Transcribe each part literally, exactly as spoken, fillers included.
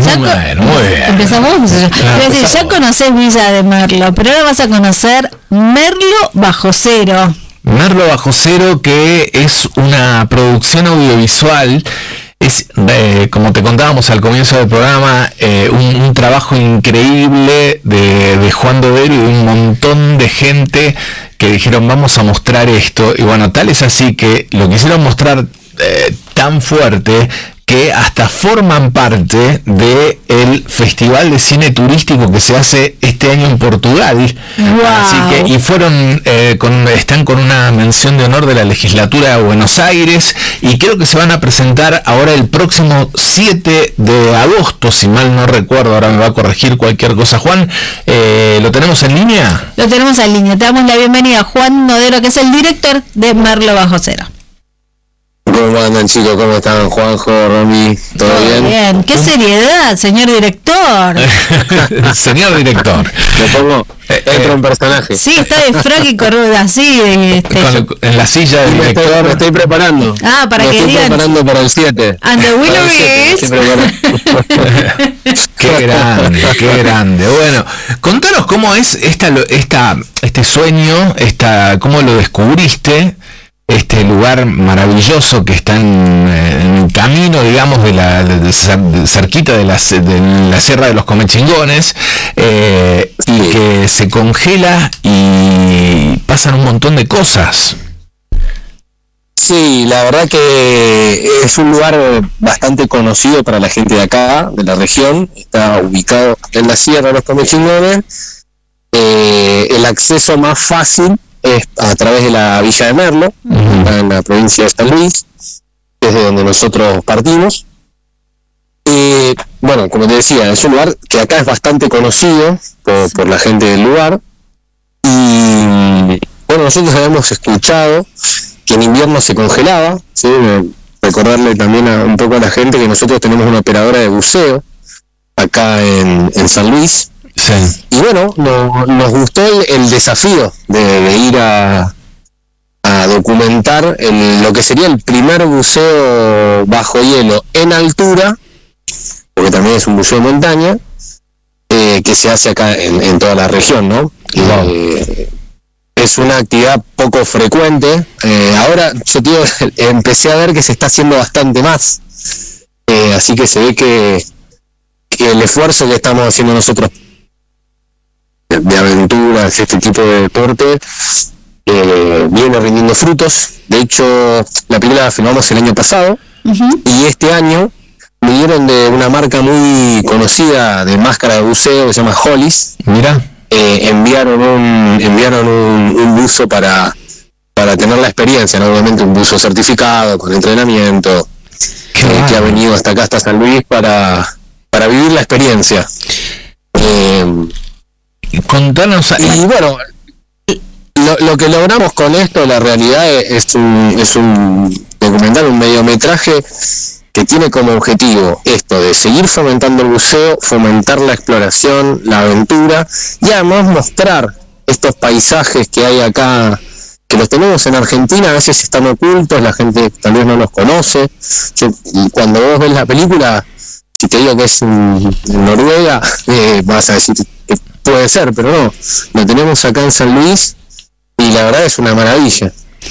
Ya bueno, muy bien. Empezamos. Ah, decir, ya conocés Villa de Merlo, pero ahora vas a conocer Merlo Bajo Cero. Merlo Bajo Cero, que es una producción audiovisual. Es, eh, como te contábamos al comienzo del programa, eh, un, un trabajo increíble de, de Juan Dodero y de un montón de gente que dijeron vamos a mostrar esto, y bueno, tal es así que lo quisieron mostrar eh, tan fuerte que hasta forman parte de el Festival de Cine Turístico que se hace este año en Portugal. Wow. Así que, y fueron, eh, con, están con una mención de honor de la Legislatura de Buenos Aires, y creo que se van a presentar ahora el próximo siete de agosto, si mal no recuerdo, ahora me va a corregir cualquier cosa Juan. Eh, ¿Lo tenemos en línea? Lo tenemos en línea, te damos la bienvenida a Juan Dodero, que es el director de Merlo Bajo Cero. ¿Cómo andan, chicos? ¿Cómo están? Juanjo, Romy, ¿todo, ¿todo bien? bien? ¡Qué seriedad, señor director! Señor director. Me pongo, entro en personaje. Sí, está de frac y corruda, así. Este, Con, en la silla del me director. Estoy, me estoy preparando. Ah, para me que estoy digan. preparando para el siete. And the winner is... Qué grande, qué grande. Bueno, contanos cómo es esta, esta, este sueño, esta, cómo lo descubriste. Este lugar maravilloso que está en, en el camino, digamos, de la de, de, cerquita de la, de la Sierra de los Comechingones, eh, sí. Y que se congela y pasan un montón de cosas. Sí, la verdad que es un lugar bastante conocido para la gente de acá, de la región. Está ubicado en la Sierra de los Comechingones. Eh, el acceso más fácil es a través de la Villa de Merlo, uh-huh. en la provincia de San Luis, que es de donde nosotros partimos. Y bueno, como te decía, es un lugar que acá es bastante conocido por, por la gente del lugar. Y bueno, nosotros habíamos escuchado que en invierno se congelaba, ¿sí? Recordarle también a, un poco a la gente que nosotros tenemos una operadora de buceo acá en, en San Luis. Sí. Y bueno, no, nos gustó el, el desafío de, de ir a, a documentar el, lo que sería el primer buceo bajo hielo en altura, porque también es un buceo de montaña, eh, que se hace acá en, en toda la región, ¿no? Wow. Eh, es una actividad poco frecuente. Eh, ahora, yo te digo, empecé a ver que se está haciendo bastante más. Eh, así que se ve que, que el esfuerzo que estamos haciendo nosotros de aventuras, este tipo de deporte, eh, viene rindiendo frutos. De hecho, la película la filmamos el año pasado, uh-huh. y este año vinieron de una marca muy conocida de máscara de buceo que se llama Hollis. Mira, eh, enviaron un enviaron un, un buzo para para tener la experiencia, ¿no? Obviamente un buzo certificado con entrenamiento, eh, que ha venido hasta acá, hasta San Luis, para para vivir la experiencia. Eh, Contanos. Y bueno, lo, lo que logramos con esto, la realidad es, es un es un documental, un mediometraje que tiene como objetivo esto de seguir fomentando el buceo, fomentar la exploración, la aventura, y además mostrar estos paisajes que hay acá, que los tenemos en Argentina, a veces están ocultos, la gente tal vez no los conoce. Yo, cuando vos ves la película, si te digo que es en, en Noruega, eh, vas a decir que puede ser, pero no, lo tenemos acá en San Luis y la verdad es una maravilla.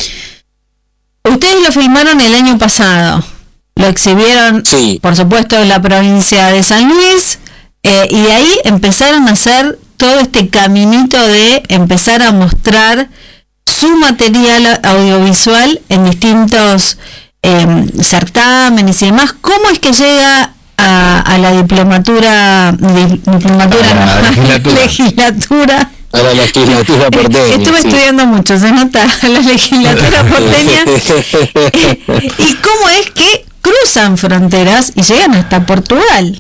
Ustedes lo filmaron el año pasado, lo exhibieron, sí, por supuesto, en la provincia de San Luis, eh, y de ahí empezaron a hacer todo este caminito de empezar a mostrar su material audiovisual en distintos eh, certámenes y demás. ¿Cómo es que llega a, a la diplomatura, di, diplomatura a la no, legislatura. legislatura? A la legislatura porteña. Estuve sí. estudiando mucho, se nota, la legislatura porteña. ¿Y cómo es que cruzan fronteras y llegan hasta Portugal?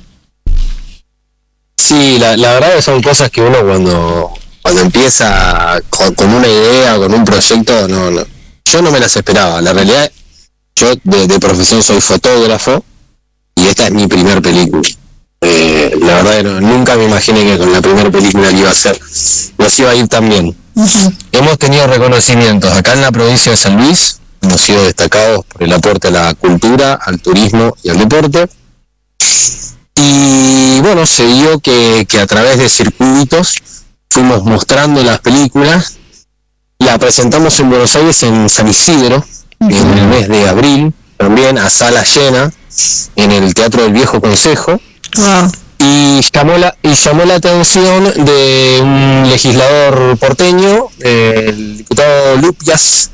Sí, la, la verdad que son cosas que uno cuando cuando empieza con, con una idea, con un proyecto, no, no, yo no me las esperaba. La realidad, yo de, de profesión soy fotógrafo y esta es mi primer película. Eh, la verdad que no, nunca me imaginé que con la primera película que iba a hacer nos iba a ir tan bien. Uh-huh. Hemos tenido reconocimientos acá en la provincia de San Luis, hemos sido destacados por el aporte a la cultura, al turismo y al deporte. Y nosotros se dio que, que a través de circuitos fuimos mostrando las películas. La presentamos en Buenos Aires, en San Isidro, en el mes de abril, también a sala llena, en el Teatro del Viejo Consejo. Wow. Y llamó la, y llamó la atención de un legislador porteño, eh, el diputado Lupias,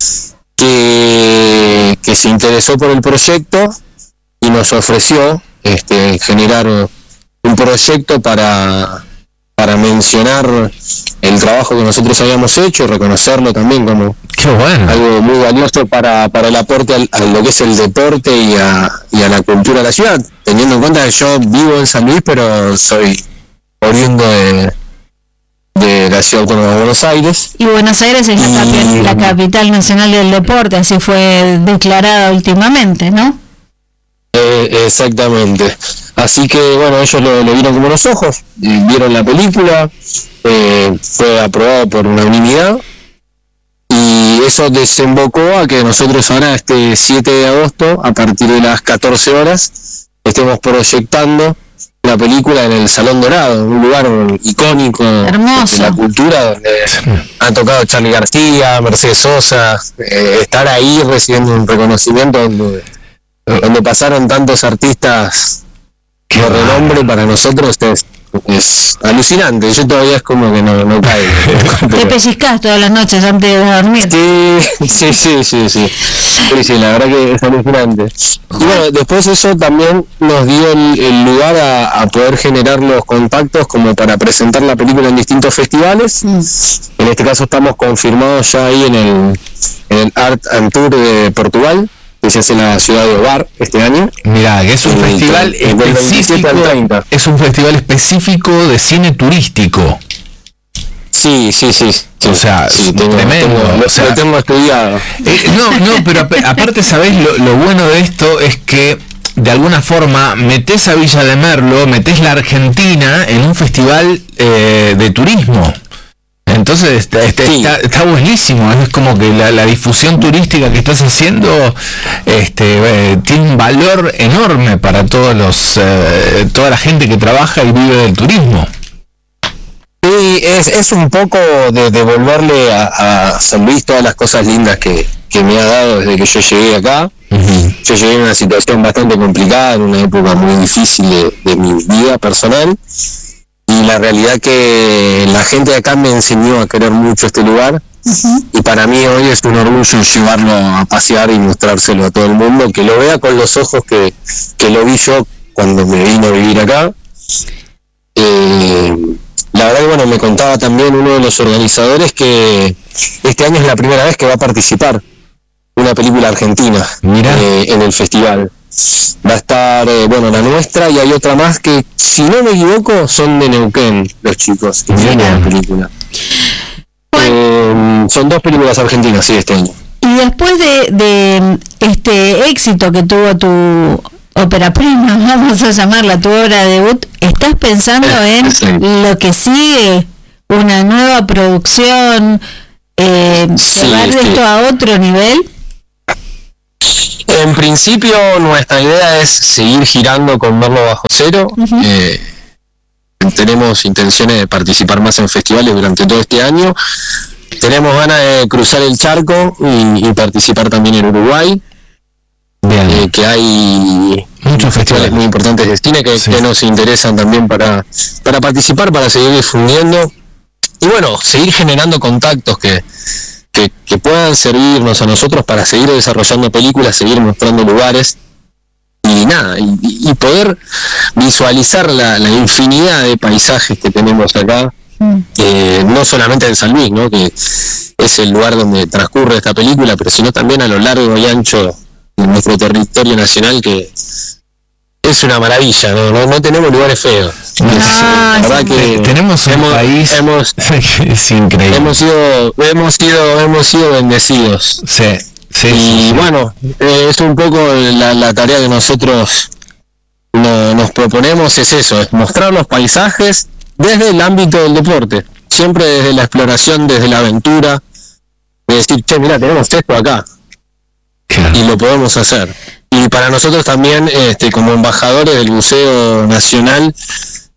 que, que se interesó por el proyecto y nos ofreció este, generar un proyecto para, para mencionar el trabajo que nosotros habíamos hecho y reconocerlo también como Qué bueno. algo muy valioso para, para el aporte al, a lo que es el deporte y a, y a la cultura de la ciudad, teniendo en cuenta que yo vivo en San Luis, pero soy oriundo de, de la ciudad autónoma de Buenos Aires. Y Buenos Aires es la, capi- la capital nacional del deporte, así fue declarada últimamente, ¿no? Eh, exactamente. Así que bueno, ellos lo, lo vieron con buenos ojos, y vieron la película, eh, fue aprobado por unanimidad y eso desembocó a que nosotros ahora este siete de agosto, a partir de las catorce horas, estemos proyectando la película en el Salón Dorado, un lugar icónico Hermoso. de la cultura, donde han tocado Charly García, Mercedes Sosa, eh, estar ahí recibiendo un reconocimiento donde, donde pasaron tantos artistas de renombre, para nosotros es, es alucinante. Yo todavía es como que no, no caigo. Te pellizcás todas las noches antes de dormir. Sí, sí, sí, sí, sí. Sí, sí, la verdad que es alucinante. Y bueno, después eso también nos dio el, el lugar a, a poder generar los contactos como para presentar la película en distintos festivales. Mm. En este caso estamos confirmados ya ahí en el, en el Art and Tour de Portugal, que se hace en la ciudad de Ovar este año. Mirá, que es un el, festival el, el específico, es un festival específico de cine turístico. Sí, sí, sí, sí. O sea, sí, tengo, tremendo. Tengo, o sea, lo tengo estudiado. Eh, no, no, pero ap- aparte, ¿sabés? Lo, lo bueno de esto es que de alguna forma metés a Villa de Merlo, metés la Argentina en un festival eh, de turismo. Entonces está, está, Sí. está, está buenísimo, es como que la, la difusión turística que estás haciendo este, eh, tiene un valor enorme para todos los eh, toda la gente que trabaja y vive del turismo. Sí, es, es un poco de devolverle a, a San Luis todas las cosas lindas que, que me ha dado desde que yo llegué acá. Uh-huh. Yo llegué en una situación bastante complicada, en una época muy difícil de, de mi vida personal, y la realidad que la gente de acá me enseñó a querer mucho este lugar. Uh-huh. Y para mí hoy es un orgullo llevarlo a pasear y mostrárselo a todo el mundo, que lo vea con los ojos que, que lo vi yo cuando me vine a vivir acá. Eh, La verdad que bueno, me contaba también uno de los organizadores que este año es la primera vez que va a participar una película argentina eh, en el festival. Va a estar, eh, bueno, la nuestra, y hay otra más que, si no me equivoco, son de Neuquén, los chicos que vienen a la película. Eh, son dos películas argentinas, sí, este año. Y después de, de este éxito que tuvo tu ópera prima, vamos a llamarla, tu obra de debut, ¿estás pensando en sí. lo que sigue? ¿Una nueva producción? Eh, sí, ¿Llevar sí. esto a otro nivel? En principio nuestra idea es seguir girando con Merlo Bajo Cero. Uh-huh. eh, tenemos intenciones de participar más en festivales durante todo este año. Tenemos ganas de cruzar el charco y, y participar también en Uruguay. Eh, que hay muchos festivales muy importantes de cine que, sí. que nos interesan también para, para participar, para seguir difundiendo y bueno, seguir generando contactos que, que, que puedan servirnos a nosotros para seguir desarrollando películas, seguir mostrando lugares y nada, y, y poder visualizar la, la infinidad de paisajes que tenemos acá, mm. eh, no solamente en San Luis, ¿no? que es el lugar donde transcurre esta película, pero sino también a lo largo y ancho en nuestro territorio nacional, que es una maravilla, no, no, no tenemos lugares feos. Ah, la verdad que tenemos un hemos, país hemos, es increíble. Hemos sido, hemos sido, hemos sido bendecidos. Sí, sí. Y sí, sí. bueno, eh, es un poco la, la tarea que nosotros no, nos proponemos, es eso, es mostrar los paisajes desde el ámbito del deporte, siempre desde la exploración, desde la aventura, de decir, che, mira, tenemos esto acá. Y lo podemos hacer. Y para nosotros también, este, como embajadores del Buceo Nacional,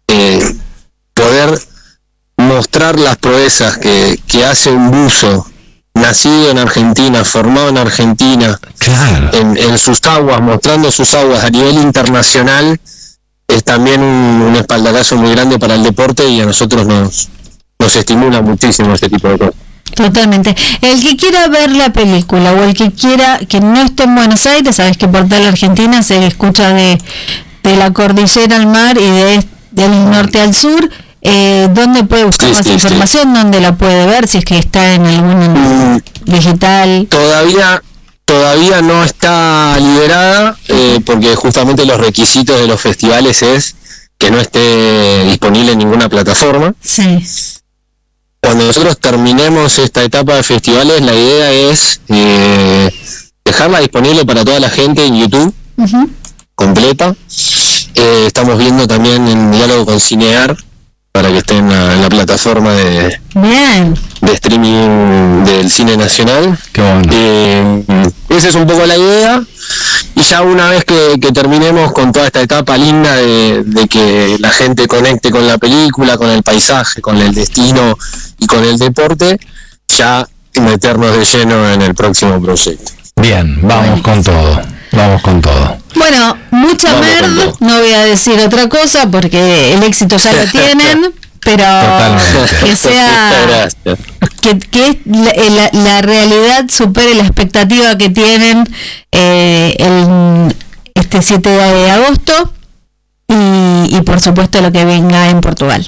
eh, poder mostrar las proezas que, que hace un buzo nacido en Argentina, formado en Argentina, claro. en, en sus aguas, mostrando sus aguas a nivel internacional, es también un, un espaldarazo muy grande para el deporte, y a nosotros nos, nos estimula muchísimo este tipo de cosas. Totalmente. El que quiera ver la película o el que quiera, que no esté en Buenos Aires, sabes que Portal Argentina se escucha de, de la cordillera al mar y de, del norte al sur. Eh, ¿Dónde puede buscar sí, más sí, información? sí. ¿Dónde la puede ver? Si es que está en algún mm, digital. Todavía todavía no está liberada, eh, porque justamente los requisitos de los festivales es que no esté disponible en ninguna plataforma. Sí. Cuando nosotros terminemos esta etapa de festivales, la idea es eh, dejarla disponible para toda la gente en YouTube, uh-huh. completa. Eh, estamos viendo también en diálogo con Cinear, para que esté en la, en la plataforma de, Bien. de streaming del cine nacional. Qué bueno. Eh, esa es un poco la idea, y ya una vez que, que terminemos con toda esta etapa linda de, de que la gente conecte con la película, con el paisaje, con el destino y con el deporte, ya meternos de lleno en el próximo proyecto. Bien, vamos con todo. Vamos con todo. Bueno, mucha merda, no voy a decir otra cosa porque el éxito ya lo tienen, pero totalmente. Que sea que, que la, la, la realidad supere la expectativa que tienen eh, el, este siete de agosto y, y por supuesto lo que venga en Portugal.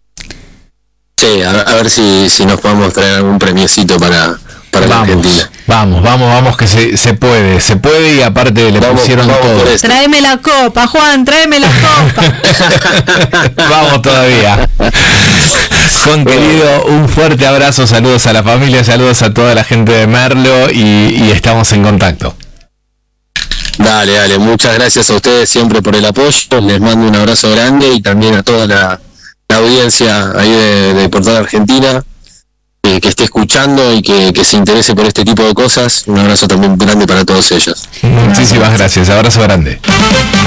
Sí, a, a ver si, si nos podemos traer algún premiecito para, para la Argentina. Vamos, vamos, vamos, que se, se puede, se puede, y aparte le vamos, pusieron vamos todo. Tráeme la copa, Juan, tráeme la copa. Vamos todavía. Juan querido, un fuerte abrazo, saludos a la familia, saludos a toda la gente de Merlo, y, y estamos en contacto. Dale, dale, muchas gracias a ustedes siempre por el apoyo, les mando un abrazo grande, y también a toda la, la audiencia ahí de, de Portal Argentina, que, que esté escuchando y que, que se interese por este tipo de cosas. Un abrazo también grande para todos ellos. Muchísimas gracias, abrazo grande.